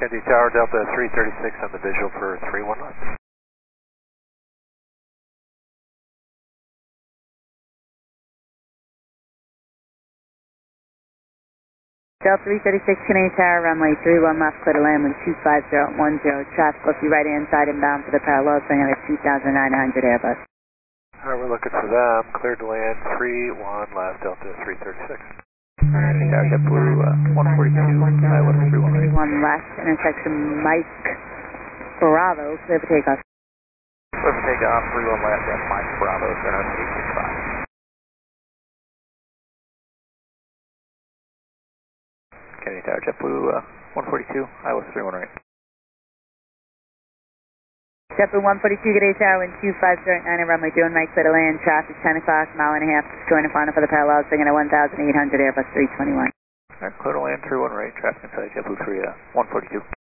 Kennedy Tower, Delta 336 on the visual for 31 left. Delta 336, Kennedy Tower, runway 31 left, clear to land with 25010. Traffic will be right inside inbound for the parallel swing at a 2,900 Airbus. Alright, we're looking for them. Cleared to land 31 left, Delta 336. Kennedy Tower, JetBlue 142, Iowa 31 right. 31 left, intersection Mike Bravo, clear for takeoff. Clear for takeoff, 31 left at Mike Bravo, center 865. Kennedy Tower, JetBlue 142, Iowa 31 right. JetBlue 142, Kennedy Tower, wind 2509 at runway 31 Mike, clear to land, traffic 10 o'clock, mile and a half, join and final for the parallel swing at a 1,800 Airbus 321. Alright, clear to land 31 right, traffic inside JetBlue 142.